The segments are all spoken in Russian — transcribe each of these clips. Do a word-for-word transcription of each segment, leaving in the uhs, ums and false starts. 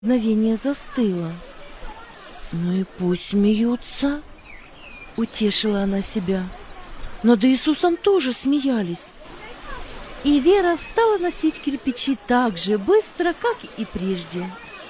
Мгновение застыло. «Ну и пусть смеются», — утешила она себя. Над Иисусом тоже смеялись. И Вера стала носить кирпичи так же быстро, как и прежде.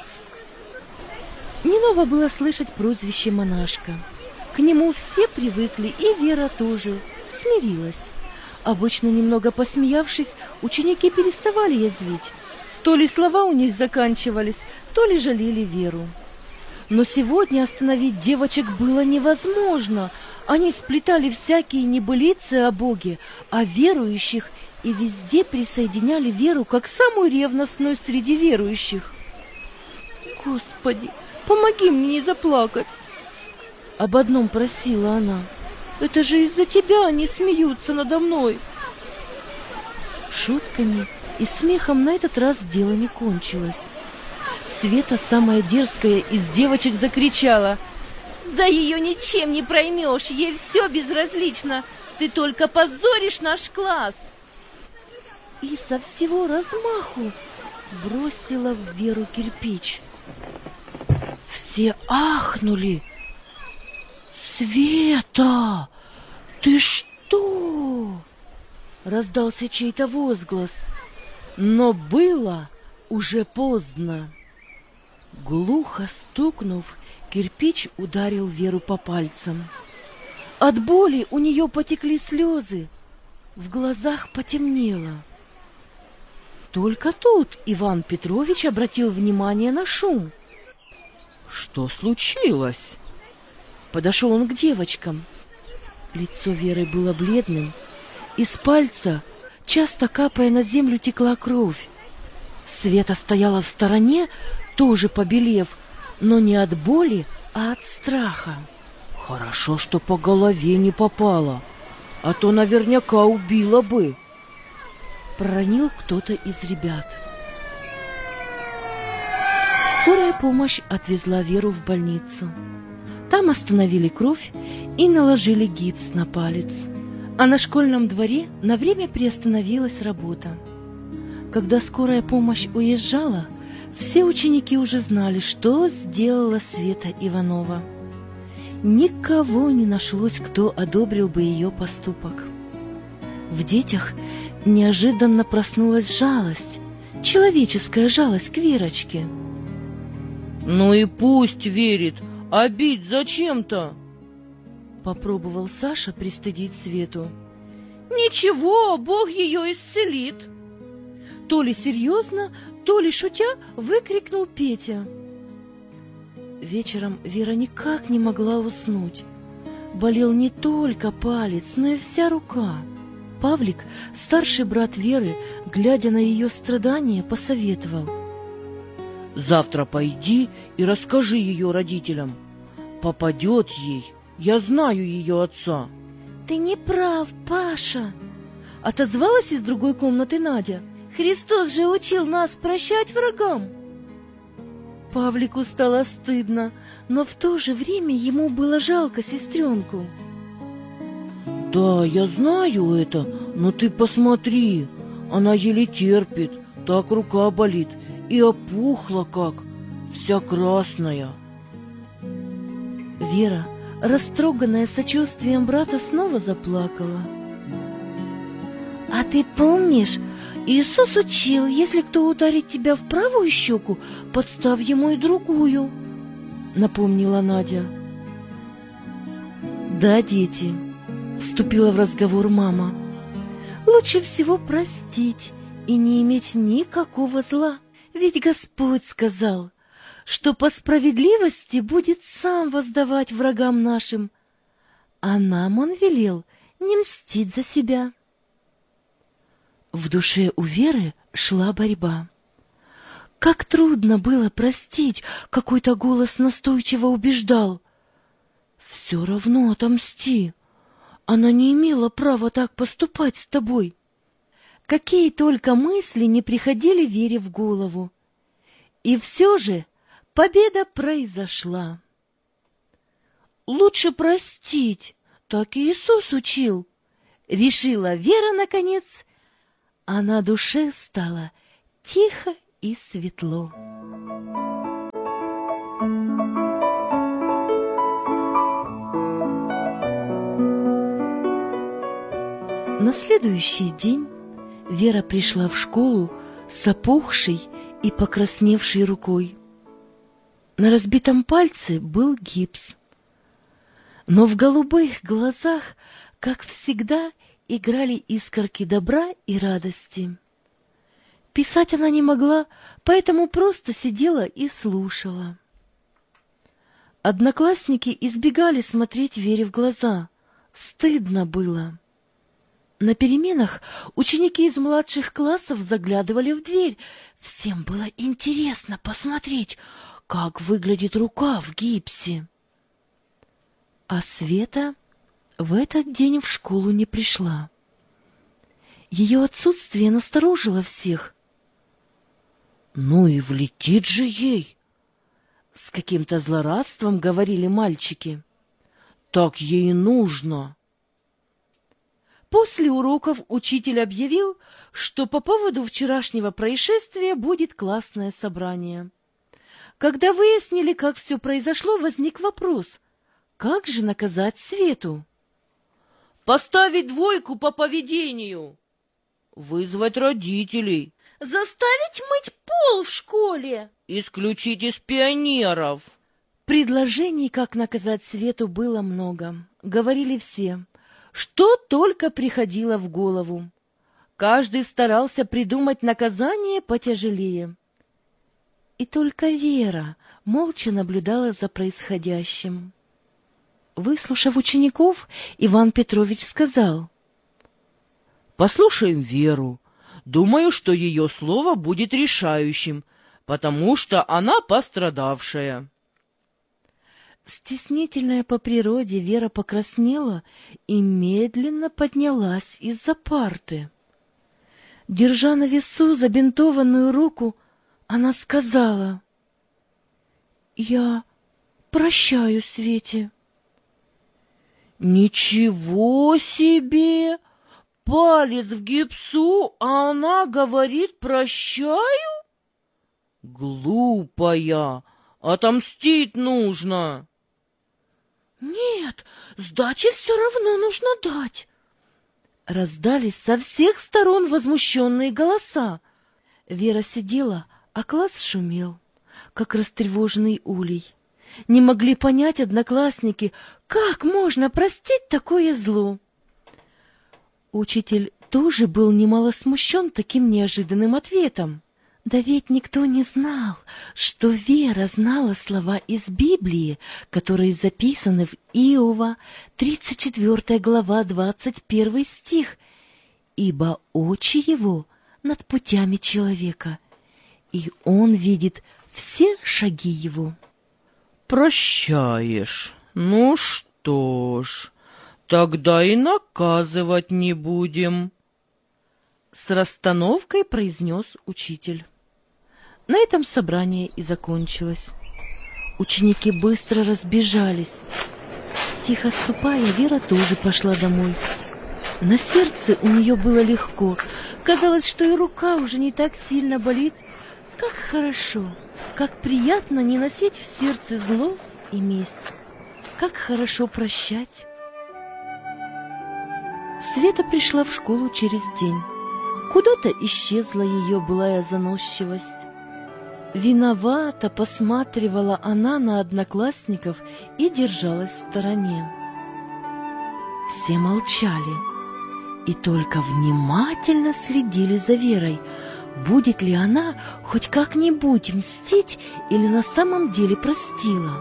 Не ново было слышать прозвище монашка. К нему все привыкли, и Вера тоже смирилась. Обычно, немного посмеявшись, ученики переставали язвить. То ли слова у них заканчивались, то ли жалели Веру. Но сегодня остановить девочек было невозможно. Они сплетали всякие небылицы о Боге, о верующих, и везде присоединяли Веру как самую ревностную среди верующих. «Господи, помоги мне не заплакать!» Об одном просила она. «Это же из-за тебя они смеются надо мной!» Шутками и смехом на этот раз дело не кончилось. Света, самая дерзкая из девочек, закричала: «Да ее ничем не проймешь, ей все безразлично, ты только позоришь наш класс!» И со всего размаху бросила в Веру кирпич. Все ахнули. «Света, ты что?» — раздался чей-то возглас. Но было уже поздно. Глухо стукнув, кирпич ударил Веру по пальцам. От боли у нее потекли слезы, в глазах потемнело. Только тут Иван Петрович обратил внимание на шум. «Что случилось?» Подошел он к девочкам. Лицо Веры было бледным. Из пальца, часто капая на землю, текла кровь. Света стояла в стороне, тоже побелев, но не от боли, а от страха. «Хорошо, что по голове не попало, а то наверняка убила бы», — проронил кто-то из ребят. Скорая помощь отвезла Веру в больницу. Там остановили кровь и наложили гипс на палец. А на школьном дворе на время приостановилась работа. Когда скорая помощь уезжала, все ученики уже знали, что сделала Света Иванова. Никого не нашлось, кто одобрил бы ее поступок. В детях неожиданно проснулась жалость, человеческая жалость к Верочке. «Ну и пусть верит, а бить зачем-то?» Попробовал Саша пристыдить Свету. «Ничего, Бог ее исцелит!» То ли серьезно, то ли шутя выкрикнул Петя. Вечером Вера никак не могла уснуть. Болел не только палец, но и вся рука. Павлик, старший брат Веры, глядя на ее страдания, посоветовал: «Завтра пойди и расскажи ее родителям. Попадет ей, я знаю ее отца». «Ты не прав, Паша!» — отозвалась из другой комнаты Надя. «Христос же учил нас прощать врагам!» Павлику стало стыдно, но в то же время ему было жалко сестренку. «Да, я знаю это, но ты посмотри, она еле терпит, так рука болит и опухла как, вся красная». Вера, растроганная сочувствием брата, снова заплакала. «А ты помнишь, Иисус учил, если кто ударит тебя в правую щеку, подставь ему и другую», — напомнила Надя. «Да, дети», — вступила в разговор мама, — «лучше всего простить и не иметь никакого зла. Ведь Господь сказал, что по справедливости будет сам воздавать врагам нашим, а нам Он велел не мстить за себя». В душе у Веры шла борьба. Как трудно было простить, какой-то голос настойчиво убеждал: «Все равно отомсти, она не имела права так поступать с тобой». Какие только мысли не приходили Вере в голову. И все же победа произошла. «Лучше простить, так и Иисус учил», — решила Вера наконец, а на душе стало тихо и светло. На следующий день Вера пришла в школу с опухшей и покрасневшей рукой. На разбитом пальце был гипс, но в голубых глазах, как всегда, играли искорки добра и радости. Писать она не могла, поэтому просто сидела и слушала. Одноклассники избегали смотреть Вере в глаза. Стыдно было. На переменах ученики из младших классов заглядывали в дверь. Всем было интересно посмотреть, как выглядит рука в гипсе. А Света в этот день в школу не пришла. Ее отсутствие насторожило всех. «Ну и влетит же ей!» — с каким-то злорадством говорили мальчики. «Так ей нужно!» После уроков учитель объявил, что по поводу вчерашнего происшествия будет классное собрание. Когда выяснили, как все произошло, возник вопрос: как же наказать Свету? «Поставить двойку по поведению!» «Вызвать родителей!» «Заставить мыть пол в школе!» «Исключить из пионеров!» Предложений, как наказать Свету, было много. Говорили все, что только приходило в голову. Каждый старался придумать наказание потяжелее. И только Вера молча наблюдала за происходящим. Выслушав учеников, Иван Петрович сказал: «Послушаем Веру. Думаю, что ее слово будет решающим, потому что она пострадавшая». Стеснительная по природе, Вера покраснела и медленно поднялась из-за парты. Держа на весу забинтованную руку, она сказала: «Я прощаю Свете». «Ничего себе! Палец в гипсу, а она говорит «прощаю»? Глупая! Отомстить нужно!» «Нет, сдачи все равно нужно дать!» Раздались со всех сторон возмущенные голоса. Вера сидела, а класс шумел, как растревоженный улей. Не могли понять одноклассники, как можно простить такое зло. Учитель тоже был немало смущен таким неожиданным ответом. Да ведь никто не знал, что Вера знала слова из Библии, которые записаны в Иова, тридцать четвёртая глава, двадцать первый стих. «Ибо очи его над путями человека, и он видит все шаги его». «Прощаешь? Ну что ж, тогда и наказывать не будем», — с расстановкой произнес учитель. На этом собрание и закончилось. Ученики быстро разбежались. Тихо ступая, Вера тоже пошла домой. На сердце у нее было легко. Казалось, что и рука уже не так сильно болит. Как хорошо, как приятно не носить в сердце зло и месть. Как хорошо прощать. Света пришла в школу через день. Куда-то исчезла ее былая заносчивость. Виновато посматривала она на одноклассников и держалась в стороне. Все молчали и только внимательно следили за Верой, будет ли она хоть как-нибудь мстить или на самом деле простила.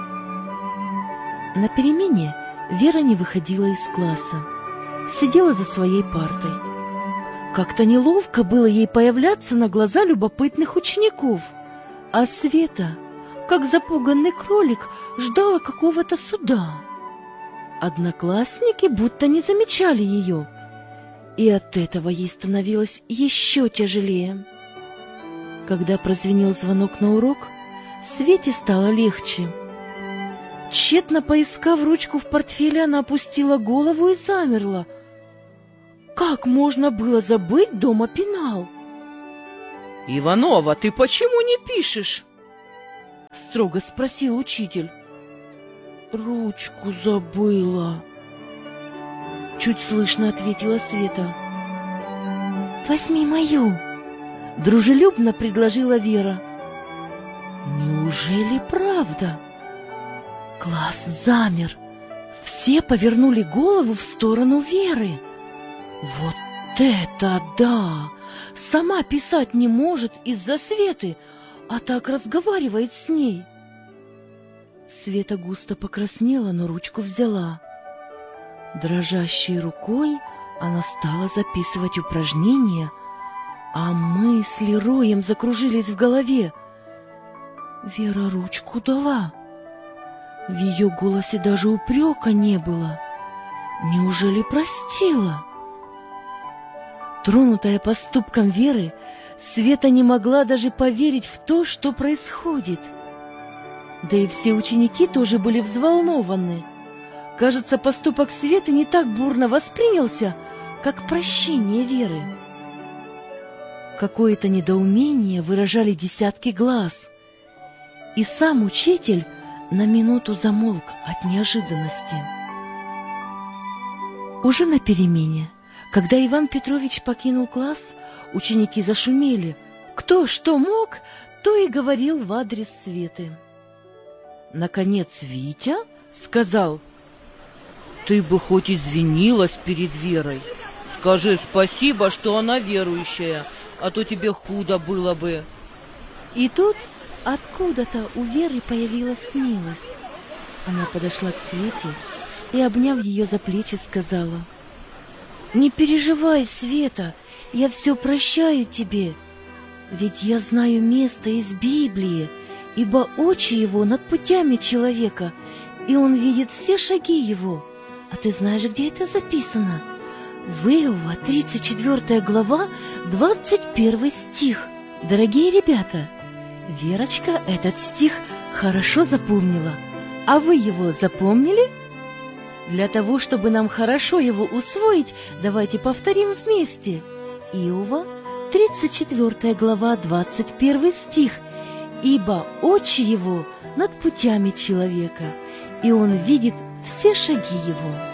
На перемене Вера не выходила из класса, сидела за своей партой. Как-то неловко было ей появляться на глаза любопытных учеников, а Света, как запуганный кролик, ждала какого-то суда. Одноклассники будто не замечали ее, и от этого ей становилось еще тяжелее. Когда прозвенел звонок на урок, Свете стало легче. Тщетно поискав ручку в портфеле, она опустила голову и замерла. Как можно было забыть дома пенал? «Иванова, ты почему не пишешь?» — строго спросил учитель. «Ручку забыла». — чуть слышно ответила Света. «Возьми мою», — дружелюбно предложила Вера. «Неужели правда?» Класс замер. Все повернули голову в сторону Веры. «Вот это да! Сама писать не может из-за Светы, а так разговаривает с ней». Света густо покраснела, но ручку взяла. Дрожащей рукой она стала записывать упражнения, а мысли роем закружились в голове. Вера ручку дала. В ее голосе даже упрека не было. Неужели простила? Тронутая поступком Веры, Света не могла даже поверить в то, что происходит. Да и все ученики тоже были взволнованы. Кажется, поступок Светы не так бурно воспринялся, как прощение Веры. Какое-то недоумение выражали десятки глаз. И сам учитель на минуту замолк от неожиданности. Уже на перемене, когда Иван Петрович покинул класс, ученики зашумели. Кто что мог, то и говорил в адрес Светы. Наконец Витя сказал: «Ты бы хоть извинилась перед Верой. Скажи спасибо, что она верующая, а то тебе худо было бы». И тут откуда-то у Веры появилась смелость. Она подошла к Свете и, обняв ее за плечи, сказала: «Не переживай, Света, я все прощаю тебе. Ведь я знаю место из Библии, ибо очи его над путями человека, и он видит все шаги его. А ты знаешь, где это записано? В Иова, тридцать четвёртая глава, двадцать первый стих. Дорогие ребята, Верочка этот стих хорошо запомнила. А вы его запомнили? Для того, чтобы нам хорошо его усвоить, давайте повторим вместе. Иова, тридцать четвёртая глава, двадцать первый стих. «Ибо очи его над путями человека, и он видит все шаги его».